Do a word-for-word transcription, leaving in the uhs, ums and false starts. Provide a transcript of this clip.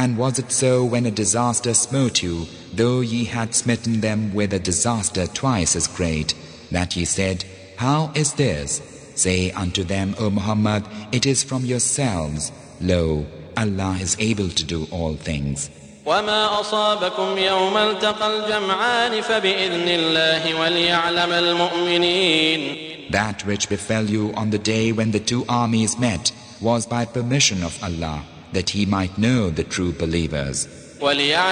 And was it so when a disaster smote you, though ye had smitten them with a disaster twice as great, that ye said, How is this? Say unto them, O Muhammad, it is from yourselves. Lo, Allah is able to do all things. وما أصابكم يوم التقى الجمعان فبإذن الله وليعلم المؤمنين. That which befell you on the day when the two armies met was by permission of Allah, that He might know the true believers. وَلِيَعْلَمَ